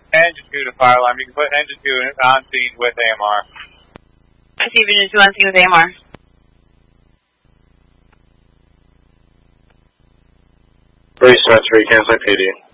Engine 2 to fire alarm. You can put engine 2 on scene with AMR. I see engine 2 on scene with AMR. 373, cancel PD.